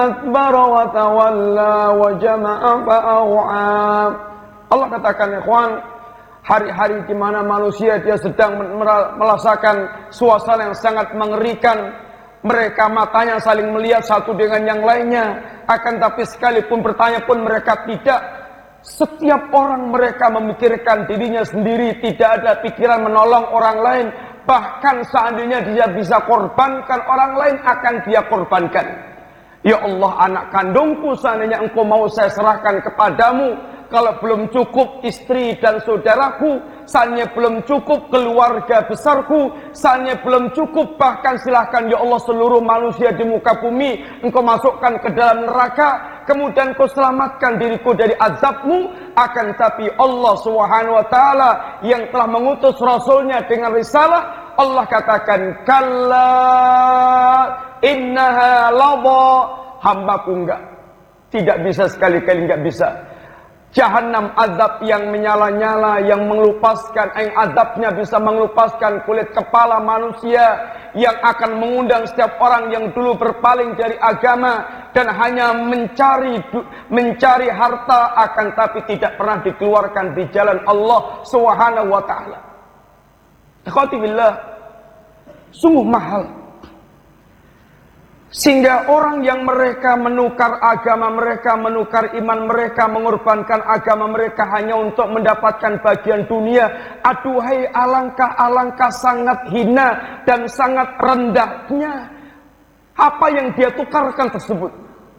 akbar wa tawalla wa jama'a fa'au'a. Allah katakan, ikhwan, hari-hari di mana manusia dia sedang merasakan suasana yang sangat mengerikan. Mereka matanya saling melihat satu dengan yang lainnya, akan tapi sekalipun bertanya pun mereka tidak. Setiap orang mereka memikirkan dirinya sendiri, tidak ada pikiran menolong orang lain. Bahkan seandainya dia bisa korbankan orang lain, akan dia korbankan. Ya Allah, anak kandungku seandainya engkau mau saya serahkan kepadamu. Kalau belum cukup istri dan saudaraku, seandainya belum cukup keluarga besarku, seandainya belum cukup bahkan silahkan ya Allah seluruh manusia di muka bumi engkau masukkan ke dalam neraka, kemudian kau selamatkan diriku dari azabmu. Akan tapi Allah Subhanahu wa ta'ala yang telah mengutus Rasulnya dengan risalah, Allah katakan, kalla innaha laba, hambaku enggak, tidak bisa, sekali-kali enggak bisa. Jahannam, azab yang menyala-nyala, yang mengelupaskan, yang azabnya bisa mengelupaskan kulit kepala manusia, yang akan mengundang setiap orang yang dulu berpaling dari agama dan hanya mencari harta, akan tapi tidak pernah dikeluarkan di jalan Allah Subhanahu wa ta'ala. Ikhwati billah, sungguh mahal. Sehingga orang yang mereka menukar agama mereka, menukar iman mereka, mengorbankan agama mereka hanya untuk mendapatkan bagian dunia. Aduhai, alangkah sangat hina dan sangat rendahnya apa yang dia tukarkan tersebut.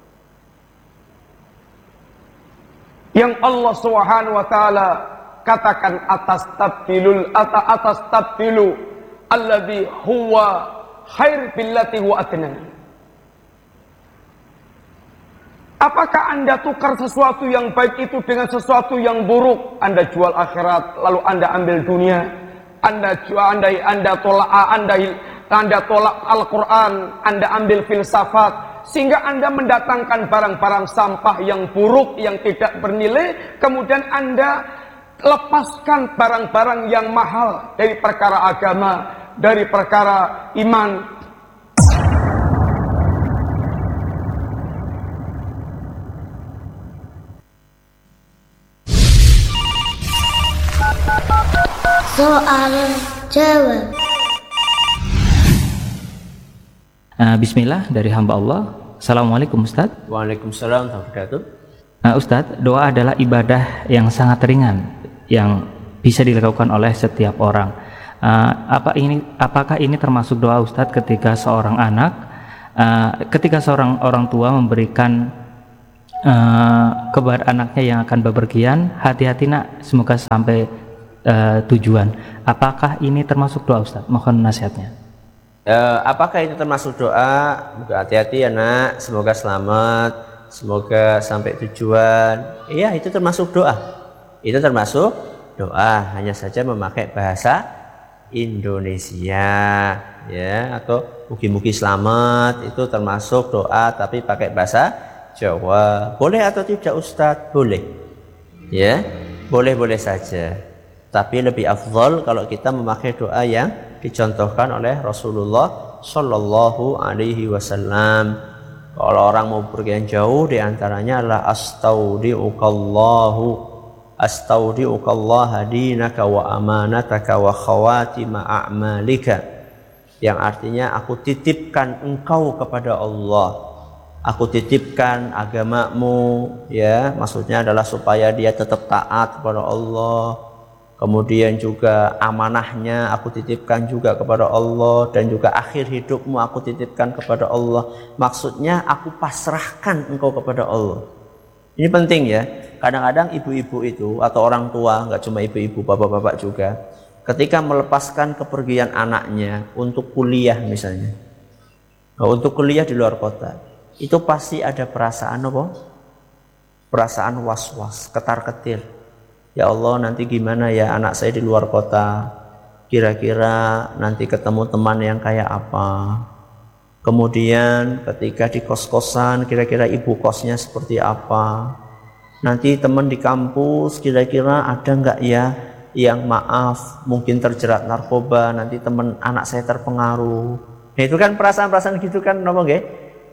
Yang Allah Subhanahu wa ta'ala katakan, atas tabdilu alladhi huwa khair billati huwa adna. Apakah Anda tukar sesuatu yang baik itu dengan sesuatu yang buruk? Anda jual akhirat, lalu Anda ambil dunia. Anda tolak Al-Quran, Anda ambil filsafat, sehingga Anda mendatangkan barang-barang sampah yang buruk, yang tidak bernilai. Kemudian Anda lepaskan barang-barang yang mahal dari perkara agama, dari perkara iman. Soal jawab. Bismillah, dari hamba Allah. Assalamualaikum Ustaz. Waalaikumsalam warahmatullahi wabarakatuh. Ustaz, doa adalah ibadah yang sangat ringan yang bisa dilakukan oleh setiap orang. Apakah ini termasuk doa Ustaz ketika seorang orang tua memberikan kepada anaknya yang akan bepergian, hati-hati nak, semoga sampai tujuan. Apakah ini termasuk doa Ustaz? Mohon nasihatnya. Apakah ini termasuk doa? Hati-hati ya nak, semoga selamat, semoga sampai tujuan. Iya, itu termasuk doa. Itu termasuk doa, hanya saja memakai bahasa Indonesia ya, atau mugi-mugi selamat, itu termasuk doa tapi pakai bahasa Jawa. Boleh atau tidak Ustadz? Boleh. Ya, boleh-boleh saja. Tapi lebih afdal kalau kita memakai doa yang dicontohkan oleh Rasulullah Shallallahu Alaihi Wasallam. Kalau orang mau pergi yang jauh, diantaranya adalah astaudiukallah dinaka wa amanataka wa khawatima a'malika, yang artinya aku titipkan engkau kepada Allah, aku titipkan agamamu, ya, maksudnya adalah supaya dia tetap taat kepada Allah. Kemudian juga amanahnya aku titipkan juga kepada Allah, dan juga akhir hidupmu aku titipkan kepada Allah. Maksudnya aku pasrahkan engkau kepada Allah. Ini penting ya. Kadang-kadang ibu-ibu itu atau orang tua, nggak cuma ibu-ibu, bapak-bapak juga, ketika melepaskan kepergian anaknya untuk kuliah misalnya, untuk kuliah di luar kota, itu pasti ada perasaan apa? Perasaan was-was, ketar-ketir. Ya Allah, nanti gimana ya anak saya di luar kota, kira-kira nanti ketemu teman yang kayak apa. Kemudian ketika di kos-kosan, kira-kira ibu kosnya seperti apa. Nanti teman di kampus, kira-kira ada nggak ya yang maaf mungkin terjerat narkoba, nanti teman anak saya terpengaruh. Nah, itu kan perasaan-perasaan gitu kan, nopo nggih?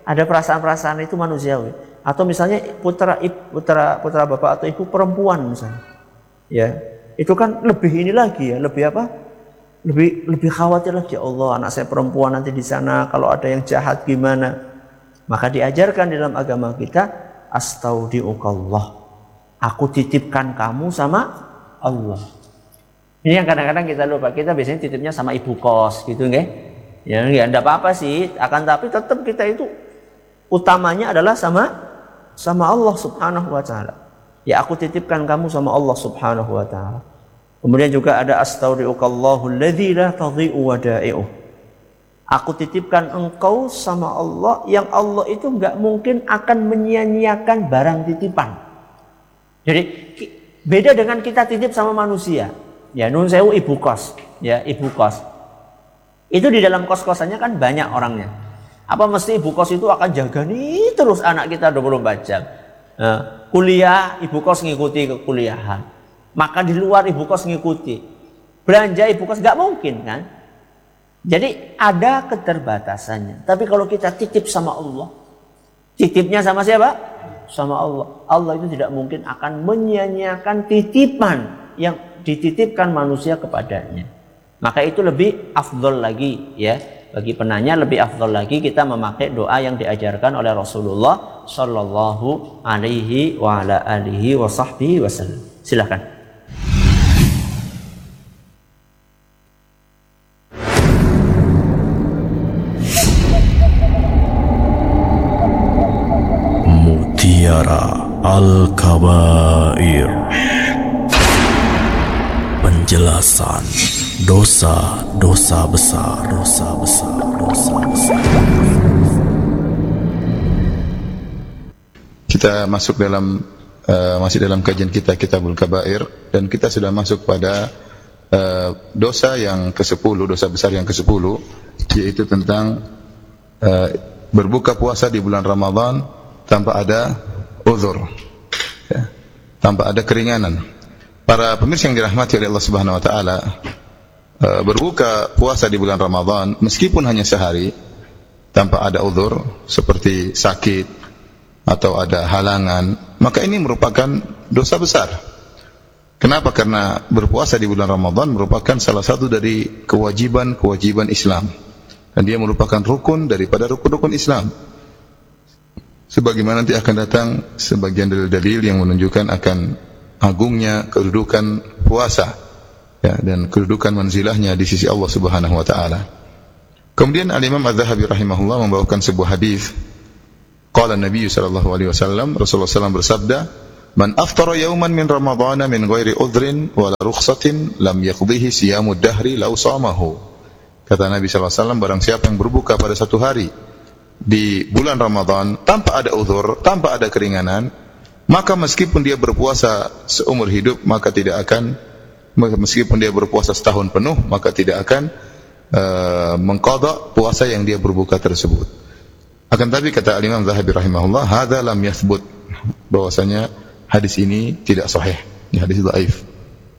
Ada perasaan-perasaan itu manusiawi. Atau misalnya putra bapak atau ibu perempuan misalnya. Ya, itu kan lebih ini lagi ya, lebih apa? Lebih khawatir lagi, ya Allah, anak saya perempuan nanti di sana kalau ada yang jahat gimana? Maka diajarkan dalam agama kita, astaudiukallah. Aku titipkan kamu sama Allah. Ini yang kadang-kadang kita lupa. Kita biasanya titipnya sama ibu kos gitu nggih. Ya enggak apa-apa sih, akan tapi tetap kita itu utamanya adalah sama Allah Subhanahu wa taala. Ya aku titipkan kamu sama Allah Subhanahu wa taala. Kemudian juga ada astaudiukallahu alladzi la tadhi'u wada'i'uh. Aku titipkan engkau sama Allah yang Allah itu enggak mungkin akan menyia-nyiakan barang titipan. Jadi beda dengan kita titip sama manusia. Ya nun sewu ibu kos, ya ibu kos. Itu di dalam kos-kosannya kan banyak orangnya. Apa mesti ibu kos itu akan jaga nih terus anak kita 24 jam. Kuliah ibu kos ngikuti ke kuliahan. Makan di luar ibu kos ngikuti. Belanja ibu kos nggak mungkin kan. Jadi ada keterbatasannya. Tapi kalau kita titip sama Allah, titipnya sama siapa? Sama Allah. Allah itu tidak mungkin akan menyia-nyiakan titipan yang dititipkan manusia kepadanya. Maka itu lebih afdol lagi ya. Bagi penanya lebih afdol lagi kita memakai doa yang diajarkan oleh Rasulullah sallallahu alaihi wa ala alihi wa sahbihi wasallam. Silakan. Mutiara Al-Kabair. Penjelasan dosa besar. Kita masuk dalam masih dalam kajian kita Kitabul Kabair, dan kita sudah masuk pada dosa yang ke-10, dosa besar yang ke-10, yaitu tentang berbuka puasa di bulan Ramadan tanpa ada uzur, ya, tanpa ada keringanan. Para pemirsa yang dirahmati oleh Allah Subhanahu wa taala, berbuka puasa di bulan Ramadan meskipun hanya sehari tanpa ada uzur seperti sakit atau ada halangan, maka ini merupakan dosa besar. Kenapa? Karena berpuasa di bulan Ramadan merupakan salah satu dari kewajiban Islam, dan dia merupakan rukun daripada rukun-rukun Islam. Sebagaimana nanti akan datang sebagian dalil-dalil yang menunjukkan akan agungnya kedudukan puasa, ya, dan kedudukan manzilahnya di sisi Allah Subhanahu wa taala. Kemudian Al-Imam Az-Zahabi rahimahullah membawakan sebuah hadis. Qala Nabi sallallahu alaihi wasallam, Rasulullah SAW bersabda, "Man aftara yawman min Ramadhana min ghairi udhrin wala rukhsatin lam yaqdihi siyamud dahri law shamahu." Kata Nabi sallallahu alaihi wasallam, barang siapa yang berbuka pada satu hari di bulan Ramadan tanpa ada uzur, tanpa ada keringanan, maka meskipun dia berpuasa seumur hidup, maka tidak akan, meskipun dia berpuasa setahun penuh, maka tidak akan mengqadha puasa yang dia berbuka tersebut. Akan tapi kata Imam Zahabi rahimahullah, hadza lam yathbut, bahwasanya hadis ini tidak sahih, hadis dhaif.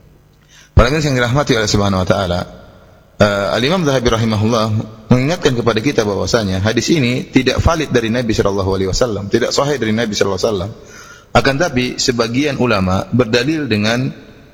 Para yang dirahmati oleh Subhanahu wa taala, Al-Imam Zahabi rahimahullah mengingatkan kepada kita bahwasanya hadis ini tidak valid dari Nabi sallallahu alaihi wasallam, tidak sahih dari Nabi sallallahu alaihi wasallam. Akan tapi sebagian ulama berdalil dengan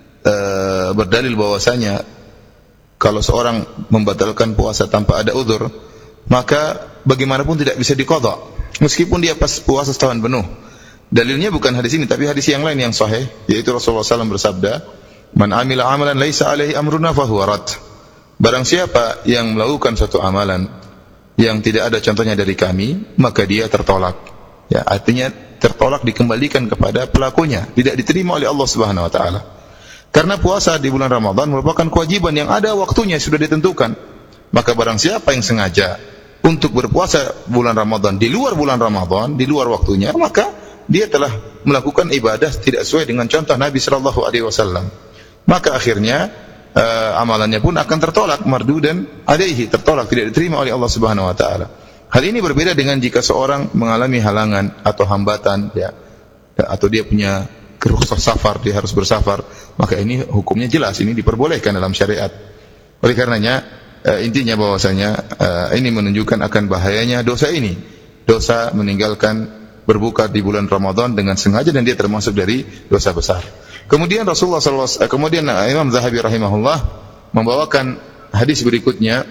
berdalil bahwasanya kalau seorang membatalkan puasa tanpa ada uzur, maka bagaimanapun tidak bisa diqadha meskipun dia pas puasa setahun penuh. Dalilnya bukan hadis ini tapi hadis yang lain yang sahih, yaitu Rasulullah SAW bersabda, "Man amila amalan laisa alaihi amruna fahuwa rad." Barang siapa yang melakukan suatu amalan yang tidak ada contohnya dari kami, maka dia tertolak. Ya, artinya tertolak, dikembalikan kepada pelakunya, tidak diterima oleh Allah Subhanahu wa taala. Karena puasa di bulan Ramadan merupakan kewajiban yang ada waktunya, sudah ditentukan. Maka barang siapa yang sengaja untuk berpuasa bulan Ramadan di luar bulan Ramadan, di luar waktunya, maka dia telah melakukan ibadah tidak sesuai dengan contoh Nabi sallallahu alaihi wasallam. Maka akhirnya amalannya pun akan tertolak, mardudan alaihi, tertolak, tidak diterima oleh Allah Subhanahu wa taala. Hal ini berbeda dengan jika seorang mengalami halangan atau hambatan, ya, atau dia punya rukhsah safar, dia harus bersafar, maka ini hukumnya jelas, ini diperbolehkan dalam syariat. Oleh karenanya intinya bahwasanya ini menunjukkan akan bahayanya dosa ini, dosa meninggalkan berbuka di bulan Ramadan dengan sengaja, dan dia termasuk dari dosa besar. Kemudian kemudian Imam Zahabi rahimahullah membawakan hadis berikutnya,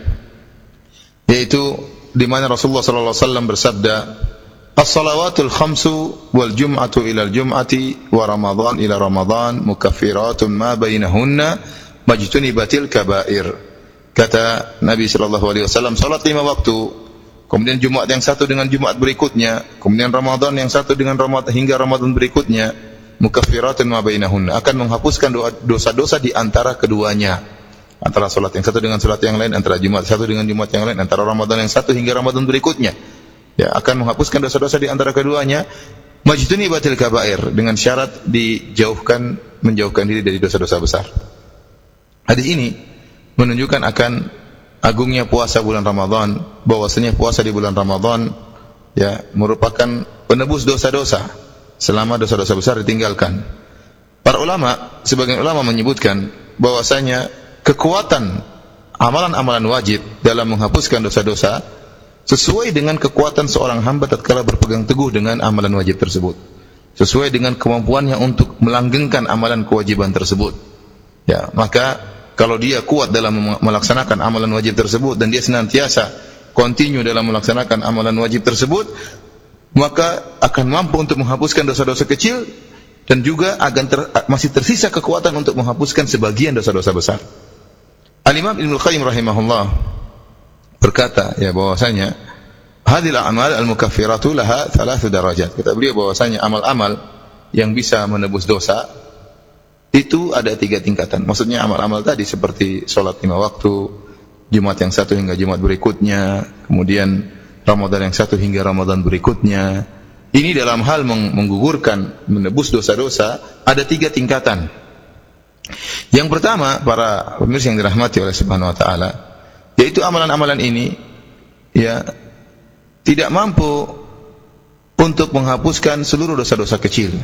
yaitu di mana Rasulullah sallallahu alaihi wasallam bersabda, "As-salawatul khamsu wal jum'atu ila al-jum'ati wa Ramadan ila Ramadan mukaffiratun ma bainahunna majtunibatil kaba'ir." Kata Nabi sallallahu alaihi wasallam, salat 5 waktu, kemudian Jumat yang satu dengan Jumat berikutnya, kemudian Ramadan yang satu dengan Ramadan hingga Ramadan berikutnya, mukaffiratun ma bainahunna, akan menghapuskan dosa-dosa di antara keduanya. Antara salat yang satu dengan salat yang lain, antara Jumat satu dengan Jumat yang lain, antara Ramadan yang satu hingga Ramadan berikutnya. Ya, akan menghapuskan dosa-dosa di antara keduanya, majtunibatil kaba'ir, dengan syarat menjauhkan diri dari dosa-dosa besar. Hadis ini menunjukkan akan agungnya puasa bulan Ramadan, bahwasanya puasa di bulan Ramadan ya merupakan penebus dosa-dosa selama dosa-dosa besar ditinggalkan. Para ulama, sebagian ulama menyebutkan bahwasanya kekuatan amalan-amalan wajib dalam menghapuskan dosa-dosa sesuai dengan kekuatan seorang hamba tatkala berpegang teguh dengan amalan wajib tersebut, sesuai dengan kemampuannya untuk melanggengkan amalan kewajiban tersebut. Ya, maka kalau dia kuat dalam melaksanakan amalan wajib tersebut dan dia senantiasa continue dalam melaksanakan amalan wajib tersebut, maka akan mampu untuk menghapuskan dosa-dosa kecil, dan juga masih tersisa kekuatan untuk menghapuskan sebagian dosa-dosa besar. Al-Imam Ibnu Qayyim rahimahullah berkata ya bahwasanya hadhil a'mal al-mukaffiratu laha 3 darajat. Kata beliau bahwasanya amal-amal yang bisa menebus dosa itu ada 3 tingkatan. Maksudnya amal-amal tadi seperti salat 5 waktu, Jumat yang satu hingga Jumat berikutnya, kemudian Ramadan yang satu hingga Ramadan berikutnya. Ini dalam hal menggugurkan, menebus dosa-dosa ada 3 tingkatan. Yang pertama, para pemirsa yang dirahmati oleh Subhanahu wa taala, yaitu amalan-amalan ini ya tidak mampu untuk menghapuskan seluruh dosa-dosa kecil.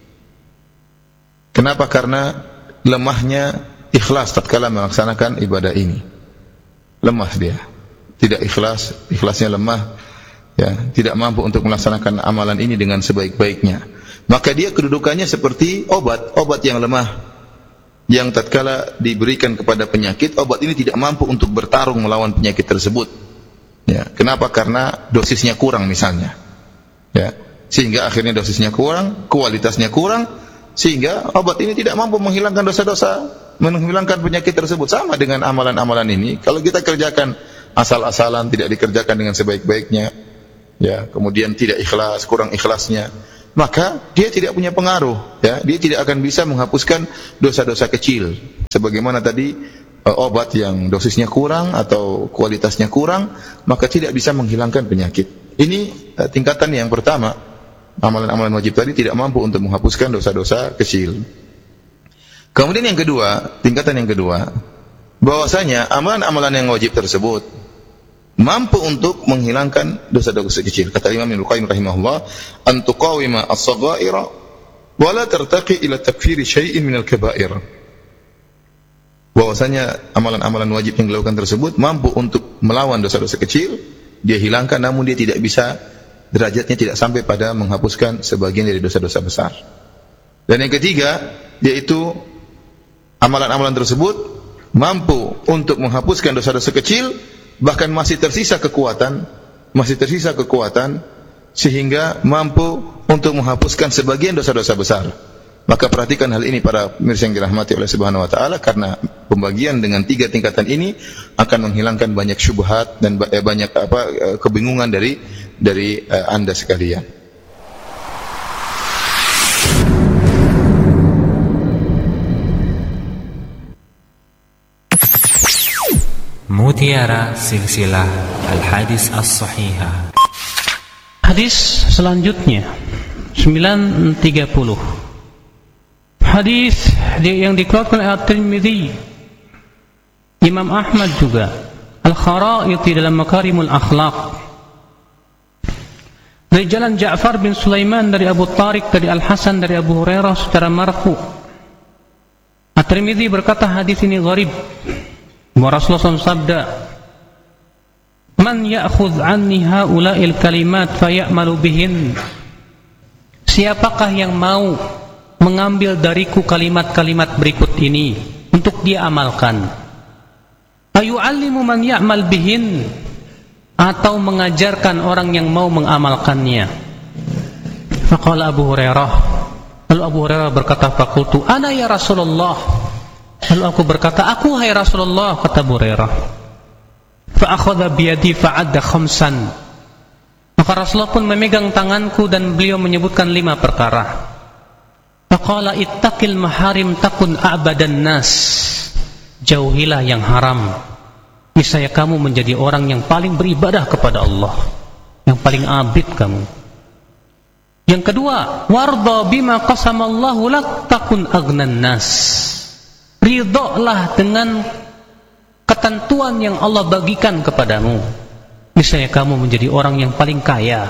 Kenapa? Karena lemahnya ikhlas tatkala melaksanakan ibadah ini. Lemah dia. Tidak ikhlas, ikhlasnya lemah, ya, tidak mampu untuk melaksanakan amalan ini dengan sebaik-baiknya. Maka dia kedudukannya seperti obat yang lemah, yang tatkala diberikan kepada penyakit, obat ini tidak mampu untuk bertarung melawan penyakit tersebut. Ya, kenapa? Karena dosisnya kurang misalnya. Ya, sehingga akhirnya dosisnya kurang, kualitasnya kurang, sehingga obat ini tidak mampu menghilangkan dosa-dosa, menghilangkan penyakit tersebut. Sama dengan amalan-amalan ini, kalau kita kerjakan asal-asalan, tidak dikerjakan dengan sebaik-baiknya, ya, kemudian tidak ikhlas, kurang ikhlasnya, maka dia tidak punya pengaruh, ya, dia tidak akan bisa menghapuskan dosa-dosa kecil. Sebagaimana tadi obat yang dosisnya kurang atau kualitasnya kurang, maka tidak bisa menghilangkan penyakit. Ini tingkatan yang pertama. Amalan-amalan wajib tadi tidak mampu untuk menghapuskan dosa-dosa kecil. Kemudian yang kedua, tingkatan yang kedua, bahwasanya amalan-amalan yang wajib tersebut mampu untuk menghilangkan dosa-dosa kecil. Kata Imam Ibnu Qayyim rahimahullah, an tuqawima as-saghaira wa la tartaqi ila takfiri syai'in minal kaba'ir. Bahwasanya amalan-amalan wajib yang dilakukan tersebut mampu untuk melawan dosa-dosa kecil, dia hilangkan, namun dia tidak bisa, derajatnya tidak sampai pada menghapuskan sebagian dari dosa-dosa besar. Dan yang ketiga, yaitu amalan-amalan tersebut mampu untuk menghapuskan dosa-dosa kecil, bahkan masih tersisa kekuatan sehingga mampu untuk menghapuskan sebagian dosa-dosa besar. Maka perhatikan hal ini para pemirsa yang dirahmati oleh Subhanahu wa taala, karena pembagian dengan 3 tingkatan ini akan menghilangkan banyak syubhat dan banyak kebingungan dari Anda sekalian. Mutiara Silsilah Al-Hadis As-Sahihah. Hadis selanjutnya 930. Hadis yang dikeluarkan oleh At-Tirmidzi, Imam Ahmad juga, Al-Kharaiti dalam Makarimul Akhlaq, dari jalan Ja'far bin Sulaiman dari Abu Tariq dari Al-Hasan dari Abu Hurairah secara marfu. At-Tirmidzi berkata hadis ini gharib. Rasulullah SAW sabda, Man ya'khudh anni haula'il kalimat fayamalu bihin. Siapakah yang mau mengambil dariku kalimat-kalimat berikut ini untuk dia amalkan? Ayu'allimu man ya'mal bihin, atau mengajarkan orang yang mau mengamalkannya. Faqala Abu Hurairah, lalu Abu Hurairah berkata, faqultu ana ya Rasulullah, lalu aku berkata, aku hai Rasulullah, kata Abu Hurairah. Fa akhadha biyadi fa'adda khamsan, maka Rasulullah pun memegang tanganku dan beliau menyebutkan 5 perkara. Faqala ittaqil maharim takun a'badan nas, jauhilah yang haram, niscaya kamu menjadi orang yang paling beribadah kepada Allah, yang paling abid kamu. Yang kedua, warda bima qasamallahu lak takun agnan nas, ridholah dengan ketentuan yang Allah bagikan kepadamu, niscaya kamu menjadi orang yang paling kaya.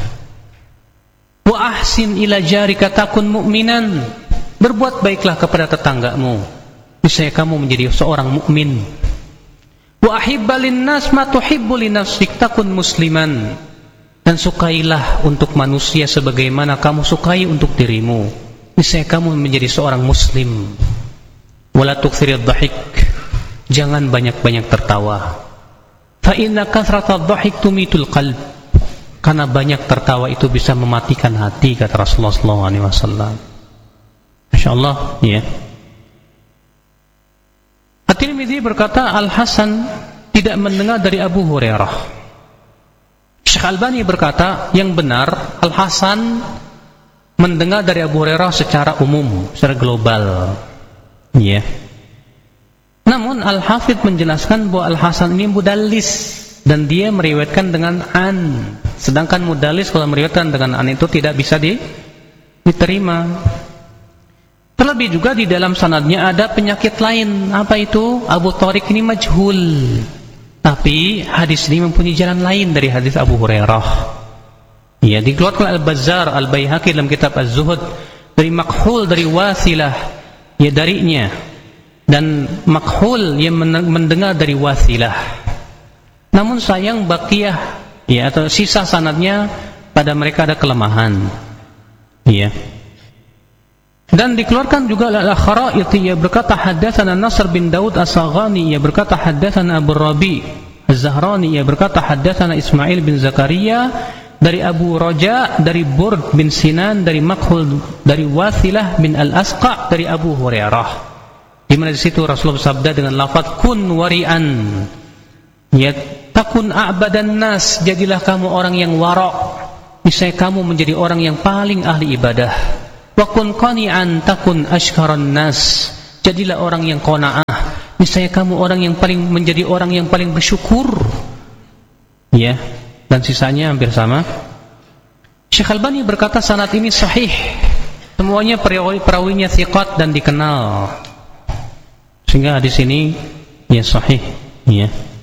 Wa ahsin ila jarika takun mu'minan, berbuat baiklah kepada tetanggamu, niscaya kamu menjadi seorang mukmin. Wa ahibba linnas ma tuhibbu li nafsik takun musliman, dan sukailah untuk manusia sebagaimana kamu sukai untuk dirimu, niscaya kamu menjadi seorang muslim. Wala tuktsiridh dhahik, jangan banyak-banyak tertawa. Fa inna kathratadh dhahik tumitul qalb, karena banyak tertawa itu bisa mematikan hati, kata Rasulullah SAW. Masyaallah, ya. At-Tirmidzi berkata, Al-Hasan tidak mendengar dari Abu Hurairah. Syekh Albani berkata, yang benar Al-Hasan mendengar dari Abu Hurairah secara umum, secara global, ya. Namun Al-Hafidh menjelaskan bahwa Al-Hasan ini mudallis dan dia meriwayatkan dengan an. Sedangkan mudallis kalau meriwayatkan dengan an itu tidak bisa diterima. Terlebih juga di dalam sanadnya ada penyakit lain. Apa itu? Abu Thariq ini majhul. Tapi hadis ini mempunyai jalan lain dari hadis Abu Hurairah. Ya, dikeluarkan Al-Bazzar, Al-Baihaqi dalam kitab Az-Zuhud dari Makhul, dari Wasilah, ya darinya. Dan Makhul yang mendengar dari Wasilah. Namun sayang baqiyah, ya, atau sisa sanadnya pada mereka ada kelemahan. Ya. Dan dikeluarkan juga Al-Kharaiti, ia berkata haddatsana Nasr bin Daud As-Saghani, ia berkata haddatsana Abu Rabi Az-Zahrani, ia berkata haddatsana Ismail bin Zakaria dari Abu Raja, dari Burd bin Sinan, dari Makhul, dari Wasilah bin Al-Asqa, dari Abu Hurairah. Di mana di situ Rasulullah bersabda dengan lafaz kun wari'an, ya takun a'badan nas, jadilah kamu orang yang wara', niscaya kamu menjadi orang yang paling ahli ibadah. Wa kun qani'an takun ashkaran nas, jadilah orang yang qanaah, niscaya kamu orang yang paling menjadi orang yang paling bersyukur. Ya, dan sisanya hampir sama. Syekh Albani berkata sanad ini sahih, semuanya perawinya thiqat dan dikenal, sehingga hadis ini ya sahih, ya.